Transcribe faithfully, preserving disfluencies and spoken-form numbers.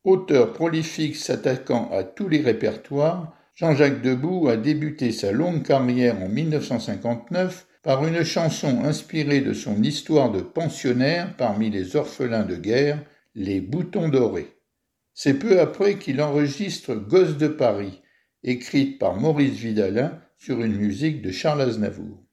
Auteur prolifique s'attaquant à tous les répertoires, Jean-Jacques Debout a débuté sa longue carrière en mille neuf cent cinquante-neuf par une chanson inspirée de son histoire de pensionnaire parmi les orphelins de guerre, Les Boutons Dorés. C'est peu après qu'il enregistre Gosse de Paris, écrite par Maurice Vidalin sur une musique de Charles Aznavour.